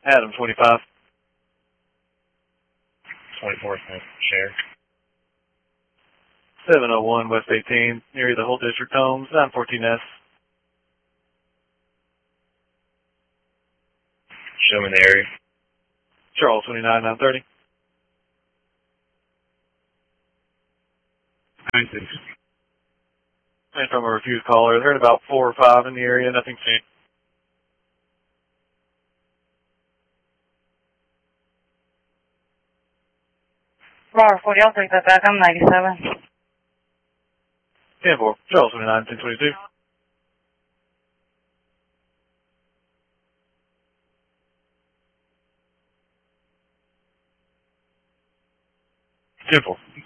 Adam 25. 24th, share. 701 West 18, near the whole district homes, 914S. Show me the area. Charles 29, 930. 96. And from a refused caller, heard about 4 or 5 in the area, nothing seen. Bar 40, I'll take that back. I'm 97. 10-4, Charles 29, 1022. Simple.